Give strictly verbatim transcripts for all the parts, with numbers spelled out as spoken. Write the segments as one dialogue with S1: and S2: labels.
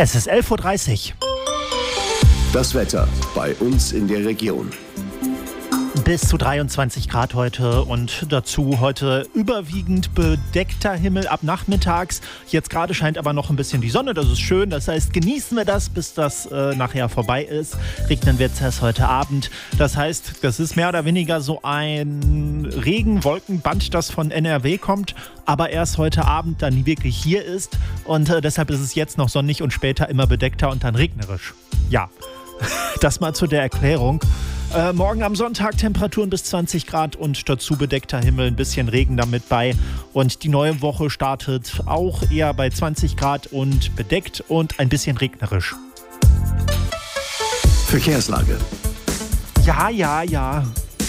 S1: Es ist elf Uhr dreißig.
S2: Das Wetter bei uns in der Region.
S1: Bis zu dreiundzwanzig Grad heute und dazu heute überwiegend bedeckter Himmel ab nachmittags. Jetzt gerade scheint aber noch ein bisschen die Sonne, das ist schön. Das heißt, genießen wir das, bis das äh, nachher vorbei ist. Regnen wird es erst heute Abend. Das heißt, das ist mehr oder weniger so ein Regenwolkenband, das von N R W kommt, aber erst heute Abend dann wirklich hier ist. Und äh, deshalb ist es jetzt noch sonnig und später immer bedeckter und dann regnerisch. Ja, das mal zu der Erklärung. Äh, morgen am Sonntag Temperaturen bis zwanzig Grad und dazu bedeckter Himmel, ein bisschen Regen damit bei. Und die neue Woche startet auch eher bei zwanzig Grad und bedeckt und ein bisschen regnerisch.
S2: Verkehrslage.
S1: Ja, ja, ja.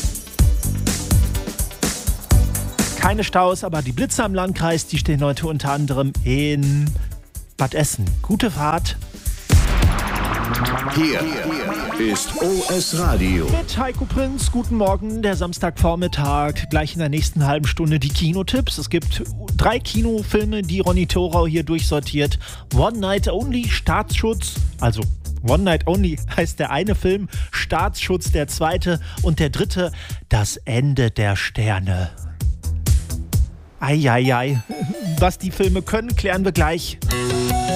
S1: Keine Staus, aber die Blitze am Landkreis, die stehen heute unter anderem in Bad Essen. Gute Fahrt.
S2: Hier ist O S Radio.
S1: Mit Heiko Prinz, guten Morgen, der Samstagvormittag. Gleich in der nächsten halben Stunde die Kinotipps. Es gibt drei Kinofilme, die Ronny Thorau hier durchsortiert. One Night Only, Staatsschutz, also One Night Only heißt der eine Film, Staatsschutz der zweite und der dritte, Das Ende der Sterne. Eieiei, was die Filme können, klären wir gleich.